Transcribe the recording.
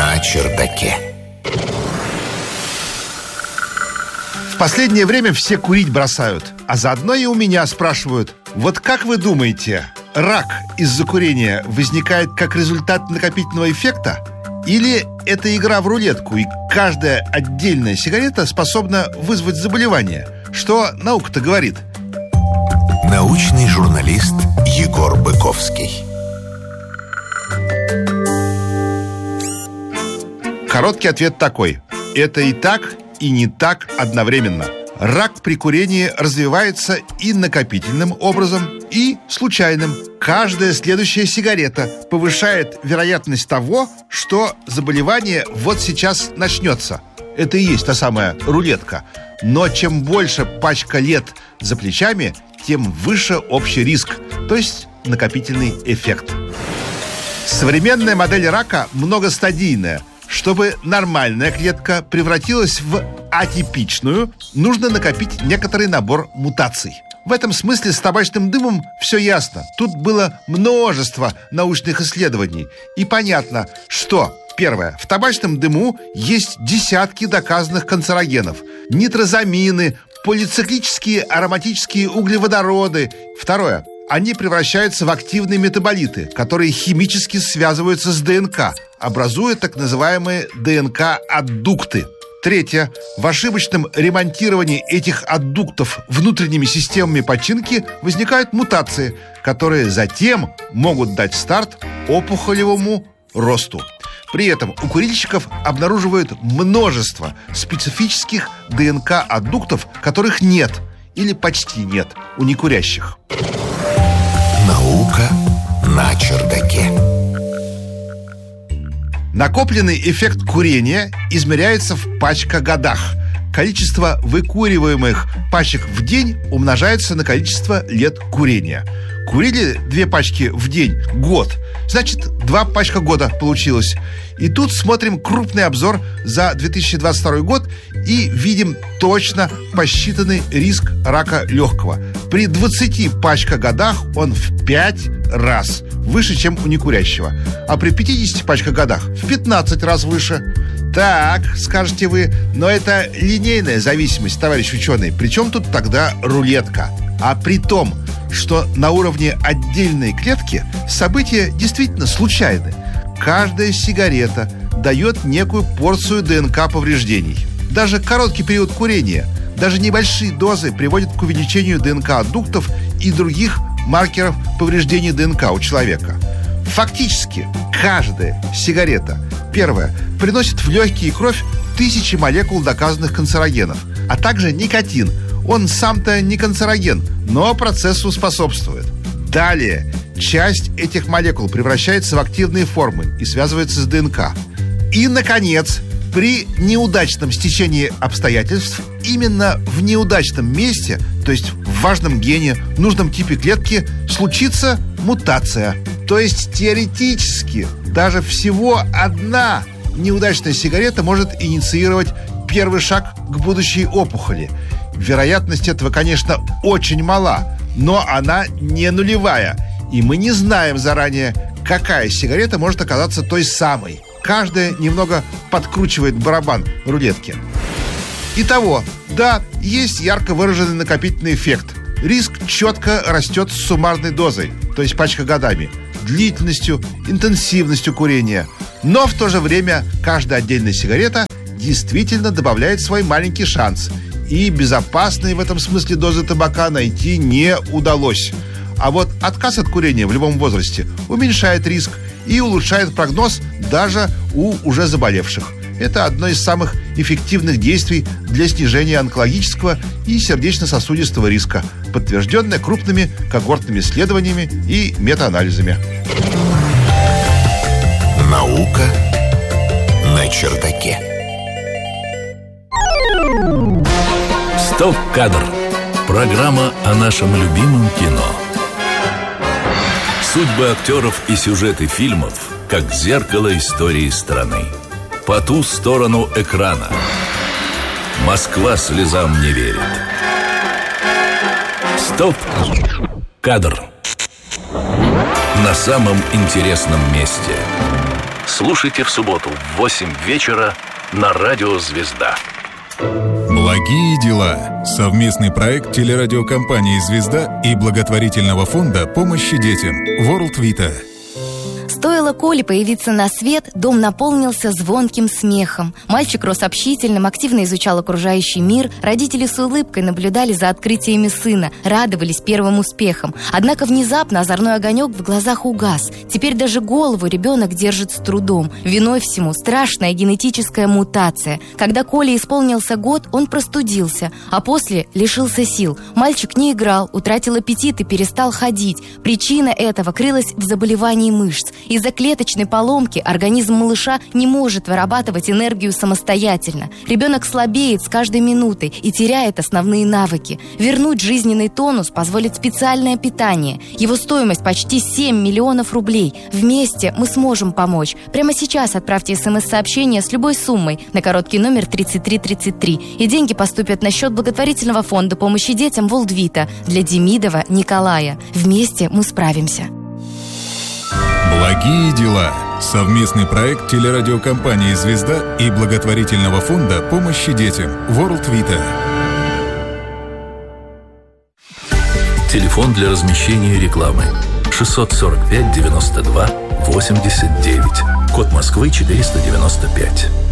на чердаке. В последнее время все курить бросают, а заодно и у меня спрашивают: вот как вы думаете, рак из-за курения возникает как результат накопительного эффекта? Или это игра в рулетку, и каждая отдельная сигарета способна вызвать заболевание? Что наука-то говорит? Научный журналист Егор Быковский. Короткий ответ такой: это и так, и не так одновременно. Рак при курении развивается и накопительным образом, и случайным. Каждая следующая сигарета повышает вероятность того, что заболевание вот сейчас начнется. Это и есть та самая рулетка. Но чем больше пачка лет за плечами, тем выше общий риск, то есть накопительный эффект. Современная модель рака многостадийная. Чтобы нормальная клетка превратилась в атипичную, нужно накопить некоторый набор мутаций. В этом смысле с табачным дымом все ясно. Тут было множество научных исследований. И понятно, что, первое, в табачном дыму есть десятки доказанных канцерогенов. Нитрозамины, полициклические ароматические углеводороды. Второе, они превращаются в активные метаболиты, которые химически связываются с ДНК, образуя так называемые ДНК-аддукты. Третье. В ошибочном ремонтировании этих аддуктов внутренними системами починки возникают мутации, которые затем могут дать старт опухолевому росту. При этом у курильщиков обнаруживают множество специфических ДНК-аддуктов, которых нет или почти нет у некурящих. Наука на чердаке. Накопленный эффект курения измеряется в пачкогодах. Количество выкуриваемых пачек в день умножается на количество лет курения. Курили 2 пачки в день год, значит, 2 пачка года получилось. И тут смотрим крупный обзор за 2022 год и видим точно посчитанный риск рака легкого. При 20 пачкогодах он в 5 раз выше, чем у некурящего. А при 50 пачкогодах в 15 раз выше. Так, скажете вы, но это линейная зависимость, товарищ ученый. Причем тут тогда рулетка? А при том, что на уровне отдельной клетки события действительно случайны. Каждая сигарета дает некую порцию ДНК повреждений. Даже короткий период курения, даже небольшие дозы приводят к увеличению ДНК-аддуктов и других маркеров повреждений ДНК у человека. Фактически, каждая сигарета, первое, приносит в легкие и кровь тысячи молекул доказанных канцерогенов, а также никотин. Он сам-то не канцероген, но процессу способствует. Далее, часть этих молекул превращается в активные формы и связывается с ДНК. И, наконец, при неудачном стечении обстоятельств именно в неудачном месте, то есть в важном гене, нужном типе клетки, случится мутация. То есть теоретически даже всего одна неудачная сигарета может инициировать первый шаг к будущей опухоли. Вероятность этого, конечно, очень мала, но она не нулевая. И мы не знаем заранее, какая сигарета может оказаться той самой. Каждая немного подкручивает барабан рулетки. Итого, да, есть ярко выраженный накопительный эффект. Риск четко растет с суммарной дозой, то есть пачкогодами, длительностью, интенсивностью курения. Но в то же время каждая отдельная сигарета действительно добавляет свой маленький шанс. И безопасной в этом смысле дозы табака найти не удалось. А вот отказ от курения в любом возрасте уменьшает риск и улучшает прогноз даже у уже заболевших. Это одно из самых эффективных действий для снижения онкологического и сердечно-сосудистого риска, подтвержденное крупными когортными исследованиями и метаанализами. Наука на чердаке. Стоп-кадр. Программа о нашем любимом кино. Судьбы актеров и сюжеты фильмов, как зеркало истории страны. По ту сторону экрана. Москва слезам не верит. Стоп-кадр. На самом интересном месте. Слушайте в субботу в 8 вечера на радио «Звезда». Благие дела. Совместный проект телерадиокомпании «Звезда» и благотворительного фонда помощи детям World Vita. Стоило Коле появиться на свет, дом наполнился звонким смехом. Мальчик рос общительным, активно изучал окружающий мир. Родители с улыбкой наблюдали за открытиями сына, радовались первым успехам. Однако внезапно озорной огонек в глазах угас. Теперь даже голову ребенок держит с трудом. Виной всему страшная генетическая мутация. Когда Коле исполнился год, он простудился, а после лишился сил. Мальчик не играл, утратил аппетит и перестал ходить. Причина этого крылась в заболевании мышц. Из-за клеточной поломки организм малыша не может вырабатывать энергию самостоятельно. Ребенок слабеет с каждой минутой и теряет основные навыки. Вернуть жизненный тонус позволит специальное питание. Его стоимость почти 7 миллионов рублей. Вместе мы сможем помочь. Прямо сейчас отправьте СМС-сообщение с любой суммой на короткий номер 3333. И деньги поступят на счет благотворительного фонда помощи детям World Vita для Демидова Николая. Вместе мы справимся. Благие дела. Совместный проект телерадиокомпании «Звезда» и благотворительного фонда помощи детям World Vita. Телефон для размещения рекламы 645 92 89. Код Москвы 495.